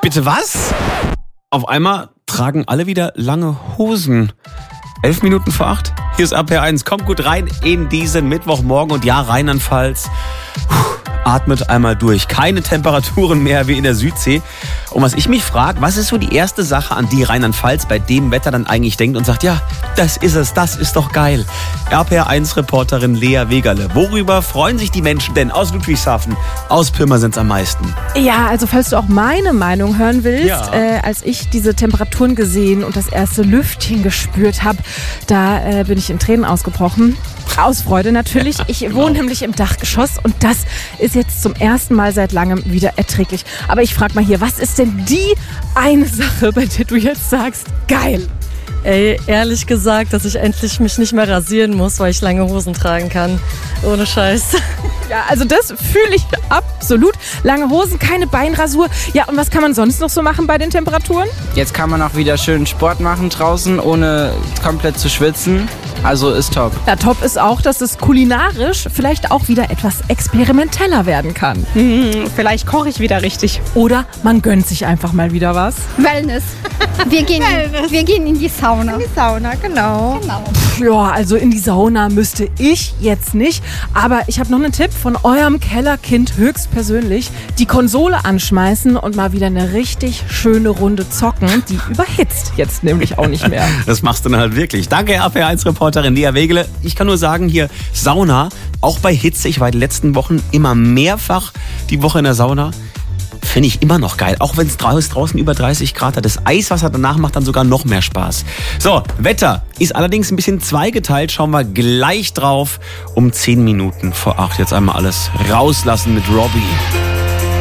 Bitte was? Auf einmal tragen alle wieder lange Hosen. 11 Minuten vor 8. Hier ist RPR1. Kommt gut rein in diesen Mittwochmorgen. Und ja, Rheinland-Pfalz atmet einmal durch. Keine Temperaturen mehr wie in der Südsee. Und was ich mich frage, was ist so die erste Sache, an die Rheinland-Pfalz bei dem Wetter dann eigentlich denkt und sagt, ja, das ist es, das ist doch geil. RPR1-Reporterin Lea Wegerle. Worüber freuen sich die Menschen denn aus Ludwigshafen, aus Pirmasens am meisten? Ja, also falls du auch meine Meinung hören willst, Ja. als ich diese Temperaturen gesehen und das erste Lüftchen gespürt habe, da bin ich in Tränen ausgebrochen. Aus Freude natürlich. Ich wohne nämlich im Dachgeschoss und das ist jetzt zum ersten Mal seit langem wieder erträglich. Aber ich frage mal hier, was ist denn die eine Sache, bei der du jetzt sagst, geil? Ey, ehrlich gesagt, dass ich endlich mich nicht mehr rasieren muss, weil ich lange Hosen tragen kann. Ohne Scheiß. Ja, also das fühle ich absolut. Lange Hosen, keine Beinrasur. Ja, und was kann man sonst noch so machen bei den Temperaturen? Jetzt kann man auch wieder schön Sport machen draußen, ohne komplett zu schwitzen. Also ist top. Ja, top ist auch, dass es kulinarisch vielleicht auch wieder etwas experimenteller werden kann. Vielleicht koche ich wieder richtig. Oder man gönnt sich einfach mal wieder was. Wellness. Wir gehen in die Sauna. In die Sauna, genau. Ja, also in die Sauna müsste ich jetzt nicht. Aber ich habe noch einen Tipp von eurem Kellerkind höchstpersönlich. Die Konsole anschmeißen und mal wieder eine richtig schöne Runde zocken. Die überhitzt jetzt nämlich auch nicht mehr. Das machst du dann halt wirklich. Danke, RPR1-Reporterin Lea Wegerle. Ich kann nur sagen, hier Sauna, auch bei Hitze. Ich war die letzten Wochen immer mehrfach die Woche in der Sauna. Finde ich immer noch geil, auch wenn es draußen über 30 Grad hat. Das Eiswasser danach macht dann sogar noch mehr Spaß. So, Wetter ist allerdings ein bisschen zweigeteilt. Schauen wir gleich drauf. Um 10 Minuten vor 8 jetzt einmal alles rauslassen mit Robbie.